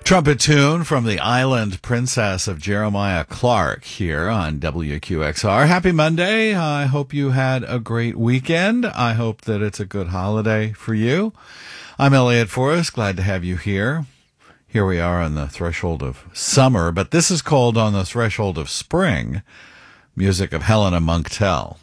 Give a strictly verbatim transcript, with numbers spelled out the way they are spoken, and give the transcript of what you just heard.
Trumpet tune from the Island Princess of Jeremiah Clark here on W Q X R. Happy Monday. I hope you had a great weekend. I hope that it's a good holiday for you. I'm Elliot Forrest. Glad to have you here. Here we are on the threshold of summer, but this is called On the Threshold of Spring. Music of Helena Monktell.